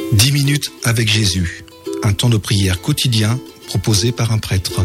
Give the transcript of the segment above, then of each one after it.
10 minutes avec Jésus, un temps de prière quotidien proposé par un prêtre.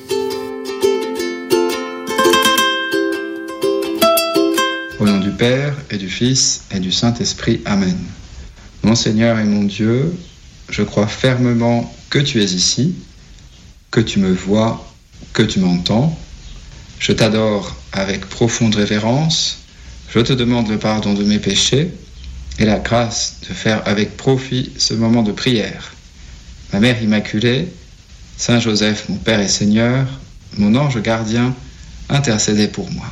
Au nom du Père et du Fils et du Saint-Esprit, Amen. Mon Seigneur et mon Dieu, je crois fermement que tu es ici, que tu me vois, que tu m'entends. Je t'adore avec profonde révérence. Je te demande le pardon de mes péchés et la grâce de faire avec profit ce moment de prière. Ma Mère Immaculée, Saint Joseph, mon Père et Seigneur, mon ange gardien, intercédez pour moi.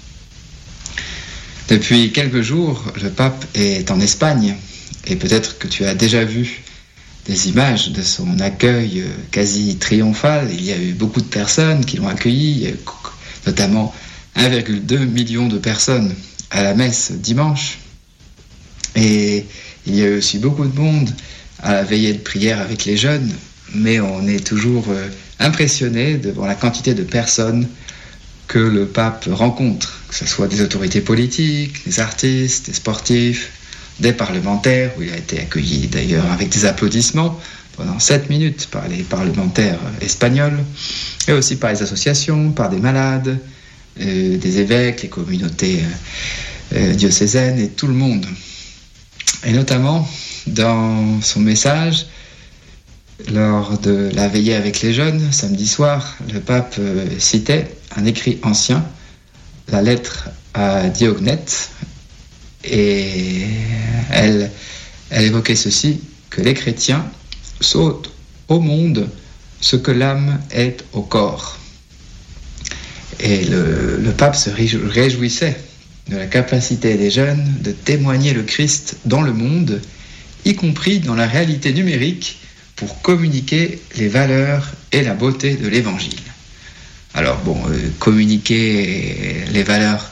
Depuis quelques jours, le pape est en Espagne et peut-être que tu as déjà vu des images de son accueil quasi triomphal. Il y a eu beaucoup de personnes qui l'ont accueilli, notamment 1,2 million de personnes à la messe dimanche. Et il y a eu aussi beaucoup de monde à la veillée de prière avec les jeunes, mais on est toujours impressionné devant la quantité de personnes que le pape rencontre, que ce soit des autorités politiques, des artistes, des sportifs, des parlementaires, où il a été accueilli d'ailleurs avec des applaudissements pendant 7 minutes par les parlementaires espagnols, et aussi par les associations, par des malades, des évêques, les communautés diocésaines et tout le monde. Et notamment, dans son message, lors de la veillée avec les jeunes, samedi soir, le pape citait un écrit ancien, la lettre à Diognète, et elle évoquait ceci, que les chrétiens sautent au monde ce que l'âme est au corps. Et le pape se réjouissait de la capacité des jeunes de témoigner le Christ dans le monde, y compris dans la réalité numérique, pour communiquer les valeurs et la beauté de l'Évangile. Alors communiquer les valeurs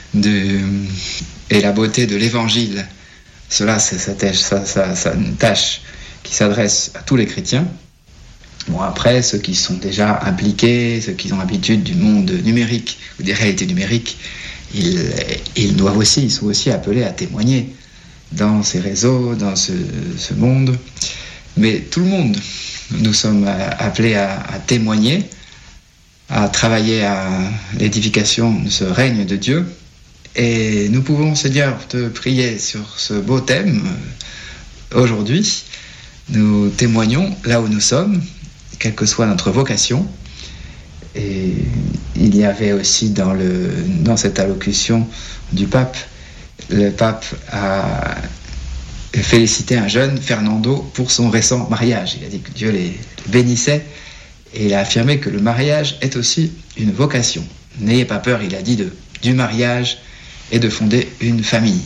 et la beauté de l'Évangile, cela c'est une tâche qui s'adresse à tous les chrétiens. Bon, après, ceux qui sont déjà impliqués, ceux qui ont l'habitude du monde numérique ou des réalités numériques, ils sont aussi appelés à témoigner dans ces réseaux, dans ce monde. Mais tout le monde, nous sommes appelés à témoigner, à travailler à l'édification de ce règne de Dieu. Et nous pouvons, Seigneur, te prier sur ce beau thème. Aujourd'hui, nous témoignons là où nous sommes, quelle que soit notre vocation. Et il y avait aussi dans cette allocution du pape, le pape a félicité un jeune, Fernando, pour son récent mariage. Il a dit que Dieu les bénissait et il a affirmé que le mariage est aussi une vocation. N'ayez pas peur, il a dit, du mariage et de fonder une famille.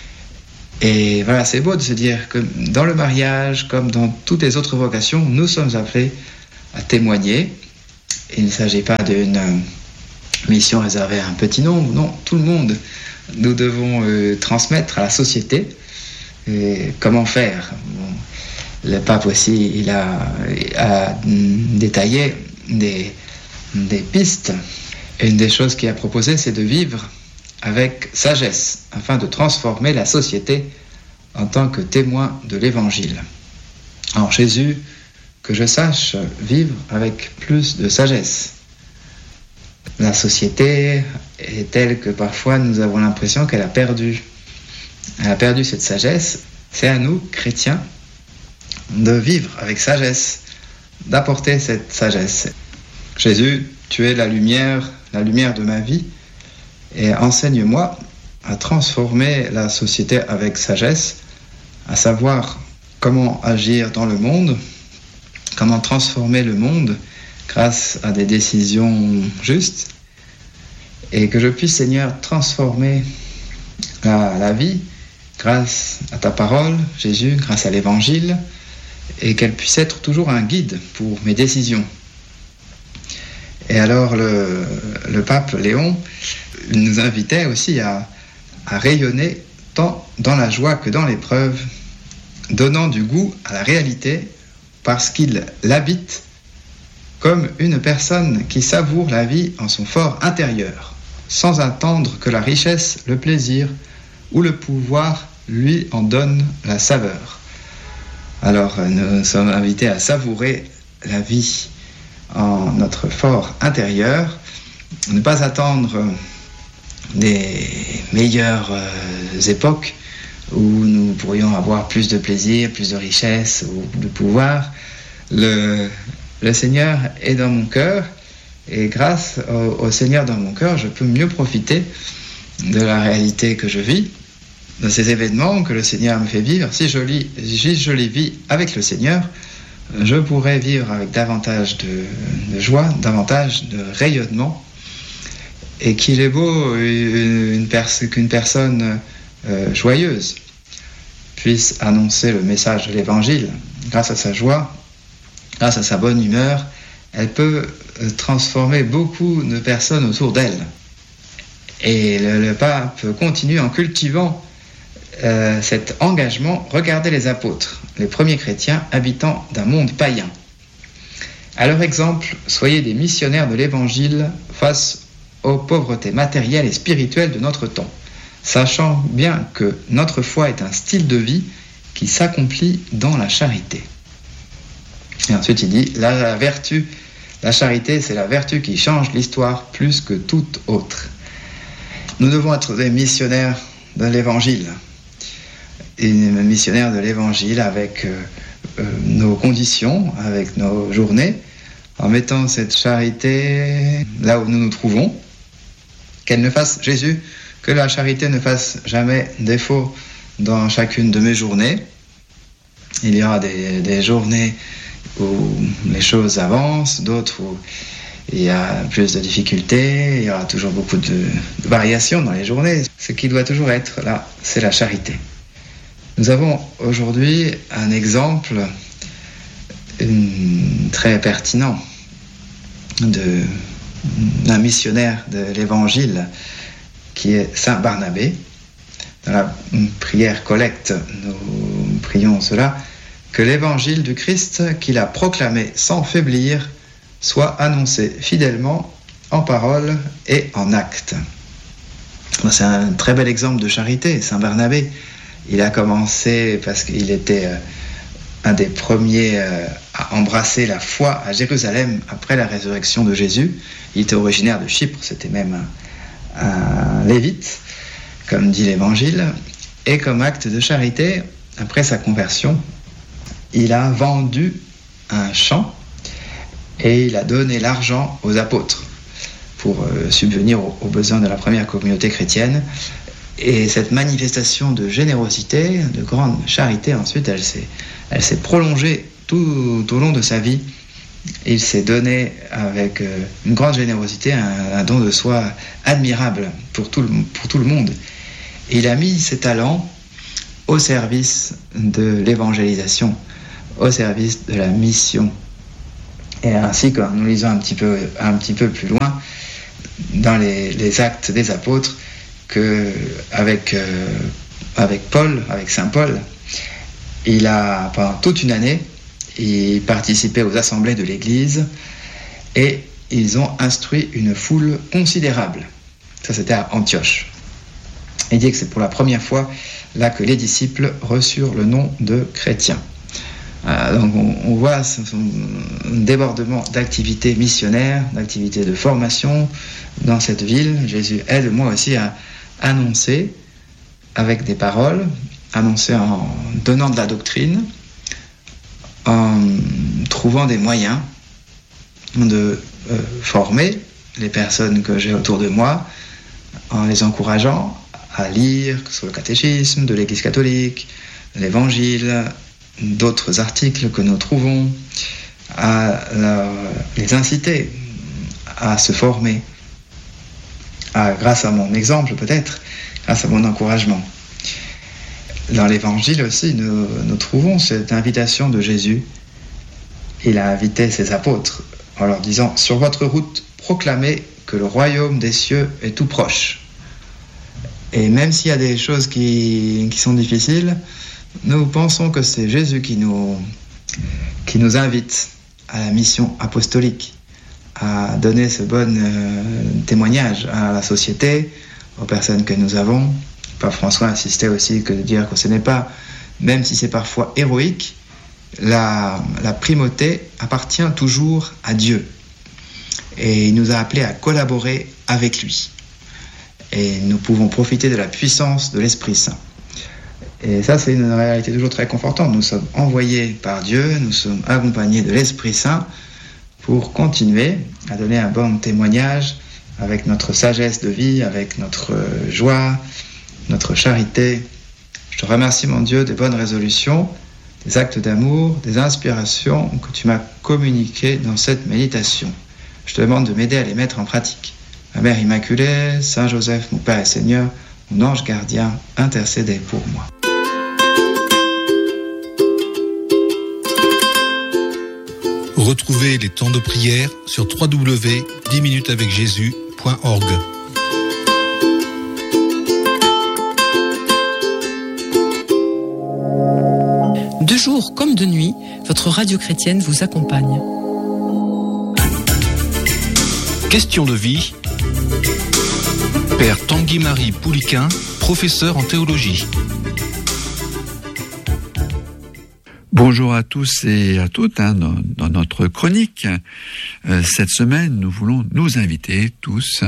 Et voilà, c'est beau de se dire que dans le mariage, comme dans toutes les autres vocations, nous sommes appelés à témoigner. Il ne s'agit pas d'une mission réservée à un petit nombre, non, tout le monde. Nous devons transmettre à la société. Et comment faire ? Le pape aussi, il a détaillé des pistes. Et une des choses qu'il a proposées, c'est de vivre avec sagesse, afin de transformer la société en tant que témoin de l'Évangile. Alors Jésus, que je sache vivre avec plus de sagesse. La société est telle que parfois nous avons l'impression qu'elle a perdu. Elle a perdu cette sagesse. C'est à nous, chrétiens, de vivre avec sagesse, d'apporter cette sagesse. Jésus, tu es la lumière de ma vie, et enseigne-moi à transformer la société avec sagesse, à savoir comment agir dans le monde, comment transformer le monde grâce à des décisions justes, et que je puisse, Seigneur, transformer la vie grâce à ta parole, Jésus, grâce à l'Évangile, et qu'elle puisse être toujours un guide pour mes décisions. Et alors le pape Léon nous invitait aussi à rayonner tant dans la joie que dans l'épreuve, donnant du goût à la réalité parce qu'il l'habite comme une personne qui savoure la vie en son fort intérieur, sans attendre que la richesse, le plaisir ou le pouvoir lui en donnent la saveur. Alors nous sommes invités à savourer la vie en notre fort intérieur, ne pas attendre des meilleures époques où nous pourrions avoir plus de plaisir, plus de richesse ou de pouvoir. Le Seigneur est dans mon cœur, et grâce au Seigneur dans mon cœur, je peux mieux profiter de la réalité que je vis, de ces événements que le Seigneur me fait vivre. Si je les vis avec le Seigneur, je pourrais vivre avec davantage de joie, davantage de rayonnement, et qu'il est beau qu'une personne joyeuse puisse annoncer le message de l'Évangile. Grâce à sa joie, grâce à sa bonne humeur, elle peut transformer beaucoup de personnes autour d'elle. Et le pape continue en cultivant cet engagement. Regardez les apôtres, les premiers chrétiens habitant d'un monde païen. À leur exemple, soyez des missionnaires de l'Évangile face aux pauvretés matérielles et spirituelles de notre temps, sachant bien que notre foi est un style de vie qui s'accomplit dans la charité. Et ensuite il dit, la charité, c'est la vertu qui change l'histoire plus que toute autre. Nous devons être des missionnaires de l'Évangile, et missionnaires de l'Évangile avec nos conditions, avec nos journées, en mettant cette charité là où nous nous trouvons, que la charité ne fasse jamais défaut dans chacune de mes journées. Il y aura des journées où les choses avancent, d'autres où il y a plus de difficultés, il y aura toujours beaucoup de variations dans les journées. Ce qui doit toujours être là, c'est la charité. Nous avons aujourd'hui un exemple très pertinent d'un missionnaire de l'Évangile qui est Saint Barnabé. Dans la prière collecte, nous prions cela, que l'Évangile du Christ qu'il a proclamé sans faiblir soit annoncé fidèlement en parole et en acte. C'est un très bel exemple de charité, Saint Barnabé. Il a commencé parce qu'il était un des premiers à embrasser la foi à Jérusalem après la résurrection de Jésus. Il était originaire de Chypre, c'était même un lévite, comme dit l'Évangile. Et comme acte de charité, après sa conversion, il a vendu un champ et il a donné l'argent aux apôtres pour subvenir aux besoins de la première communauté chrétienne. Et cette manifestation de générosité, de grande charité, ensuite, elle s'est prolongée tout au long de sa vie. Il s'est donné avec une grande générosité, un don de soi admirable pour tout le monde. Et il a mis ses talents au service de l'évangélisation, au service de la mission. Et ainsi, quand nous lisons un petit peu plus loin, dans les actes des apôtres, qu'avec Paul, avec Saint Paul, il a, pendant toute une année, il participait aux assemblées de l'Église et ils ont instruit une foule considérable. Ça, c'était à Antioche. Il dit que c'est pour la première fois là que les disciples reçurent le nom de chrétiens. Donc on voit un débordement d'activités missionnaires, d'activités de formation dans cette ville. Jésus aide moi aussi à annoncer avec des paroles, annoncer en donnant de la doctrine, en trouvant des moyens de former les personnes que j'ai autour de moi, en les encourageant à lire sur le catéchisme de l'Église catholique, l'Évangile, d'autres articles que nous trouvons, à les inciter à se former, grâce à mon exemple peut-être, grâce à mon encouragement. Dans l'Évangile aussi, nous trouvons cette invitation de Jésus. Il a invité ses apôtres en leur disant « Sur votre route, proclamez que le royaume des cieux est tout proche. » Et même s'il y a des choses qui sont difficiles, nous pensons que c'est Jésus qui nous invite à la mission apostolique, à donner ce bon témoignage à la société, aux personnes que nous avons. Pape François insistait aussi de dire que ce n'est pas, même si c'est parfois héroïque, la primauté appartient toujours à Dieu. Et il nous a appelés à collaborer avec lui. Et nous pouvons profiter de la puissance de l'Esprit Saint. Et ça, c'est une réalité toujours très confortante. Nous sommes envoyés par Dieu, nous sommes accompagnés de l'Esprit Saint pour continuer à donner un bon témoignage avec notre sagesse de vie, avec notre joie, notre charité. Je te remercie, mon Dieu, des bonnes résolutions, des actes d'amour, des inspirations que tu m'as communiquées dans cette méditation. Je te demande de m'aider à les mettre en pratique. Ma Mère Immaculée, Saint Joseph, mon Père et Seigneur, mon ange gardien, intercédez pour moi. Retrouvez les temps de prière sur www.10minutesavecjésus.org. De jour comme de nuit, votre radio chrétienne vous accompagne. Question de vie. Père Tanguy-Marie Pouliquin, professeur en théologie. Bonjour à tous et à toutes. Dans notre chronique, cette semaine, nous voulons nous inviter tous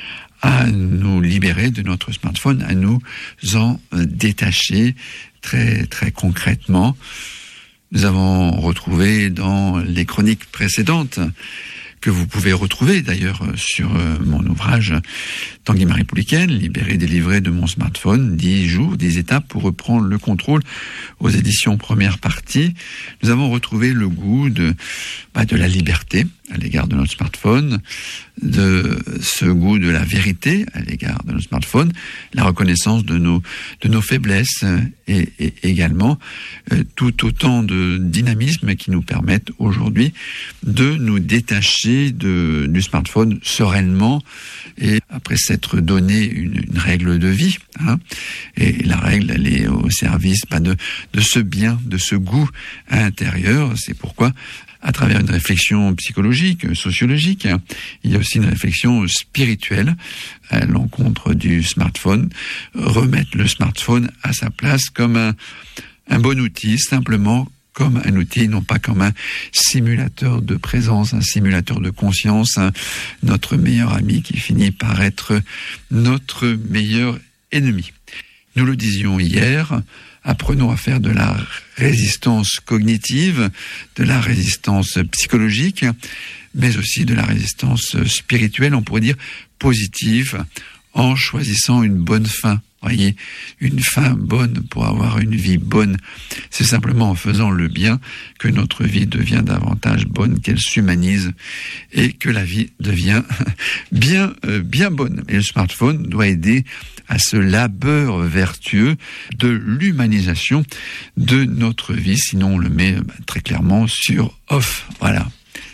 à nous libérer de notre smartphone, à nous en détacher très, très concrètement. Nous avons retrouvé dans les chroniques précédentes, que vous pouvez retrouver d'ailleurs sur mon ouvrage Tanguy-Marie Pouliquin, libéré, délivré de mon smartphone, 10 jours, 10 étapes pour reprendre le contrôle, aux éditions première partie. Nous avons retrouvé le goût de la liberté à l'égard de notre smartphone, de ce goût de la vérité à l'égard de notre smartphone, la reconnaissance de nos faiblesses et également tout autant de dynamisme qui nous permettent aujourd'hui de nous détacher du smartphone sereinement et après s'être donné une règle de vie. Et la règle, elle est au service de ce bien, de ce goût intérieur. C'est pourquoi, à travers une réflexion psychologique, sociologique, il y a aussi une réflexion spirituelle à l'encontre du smartphone. Remettre le smartphone à sa place comme un bon outil, simplement comme un outil, non pas comme un simulateur de présence, un simulateur de conscience, notre meilleur ami qui finit par être notre meilleur ennemi. Nous le disions hier, apprenons à faire de la résistance cognitive, de la résistance psychologique, mais aussi de la résistance spirituelle, on pourrait dire positive, en choisissant une bonne fin. Voyez, une fin bonne pour avoir une vie bonne. C'est simplement en faisant le bien que notre vie devient davantage bonne, qu'elle s'humanise et que la vie devient bien bonne. Et le smartphone doit aider à ce labeur vertueux de l'humanisation de notre vie. Sinon, on le met très clairement sur off. Voilà.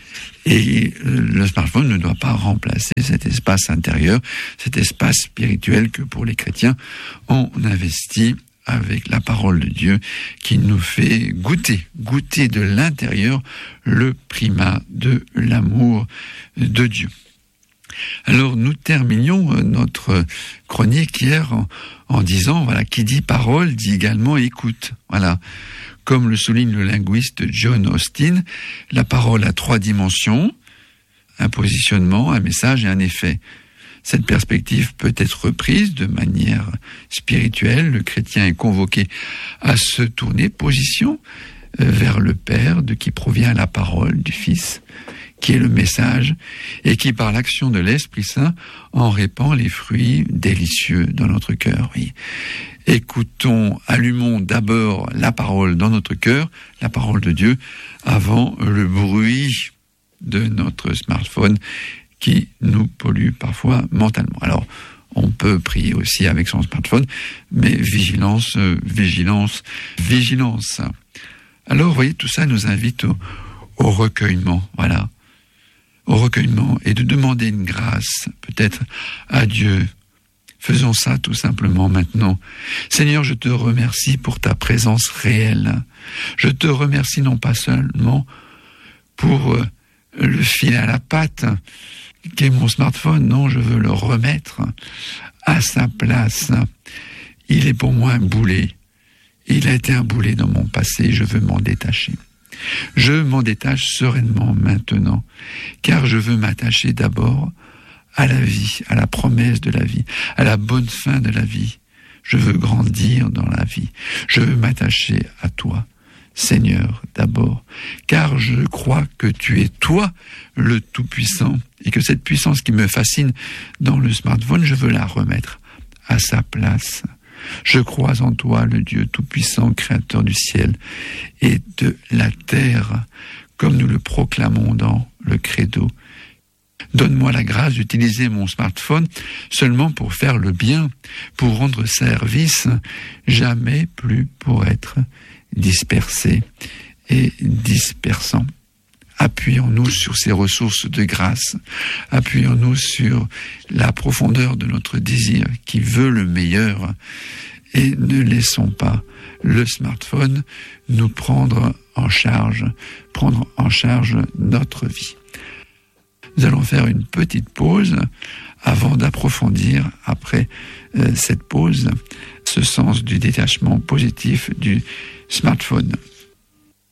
Et le smartphone ne doit pas remplacer cet espace intérieur, cet espace spirituel que pour les chrétiens, on investit avec la parole de Dieu qui nous fait goûter de l'intérieur le primat de l'amour de Dieu. Alors nous terminions notre chronique hier en disant, qui dit parole dit également écoute. Voilà. Comme le souligne le linguiste John Austin, la parole a 3 dimensions, un positionnement, un message et un effet. Cette perspective peut être reprise de manière spirituelle. Le chrétien est convoqué à se tourner position vers le Père, de qui provient la parole du Fils, qui est le message, et qui, par l'action de l'Esprit Saint, en répand les fruits délicieux dans notre cœur. Oui. Écoutons, allumons d'abord la parole dans notre cœur, la parole de Dieu, avant le bruit de notre smartphone qui nous pollue parfois mentalement. Alors, on peut prier aussi avec son smartphone, mais vigilance. Alors, vous voyez, tout ça nous invite au recueillement, voilà. Au recueillement et de demander une grâce, peut-être à Dieu. Faisons ça tout simplement maintenant. Seigneur, je te remercie pour ta présence réelle. Je te remercie non pas seulement pour le fil à la patte qu'est mon smartphone, non, je veux le remettre à sa place. Il est pour moi un boulet. Il a été un boulet dans mon passé, je veux m'en détacher. Je m'en détache sereinement maintenant, car je veux m'attacher d'abord à la vie, à la promesse de la vie, à la bonne fin de la vie. Je veux grandir dans la vie. Je veux m'attacher à toi, Seigneur, d'abord, car je crois que tu es toi, le Tout-Puissant, et que cette puissance qui me fascine dans le smartphone, je veux la remettre à sa place. Je crois en toi, le Dieu Tout-Puissant, Créateur du ciel et de la terre, comme nous le proclamons dans le Credo. Donne-moi la grâce d'utiliser mon smartphone seulement pour faire le bien, pour rendre service, jamais plus pour être dispersé et dispersant. Appuyons-nous sur ces ressources de grâce, appuyons-nous sur la profondeur de notre désir qui veut le meilleur et ne laissons pas le smartphone nous prendre en charge notre vie. Nous allons faire une petite pause avant d'approfondir, après cette pause, ce sens du détachement positif du smartphone.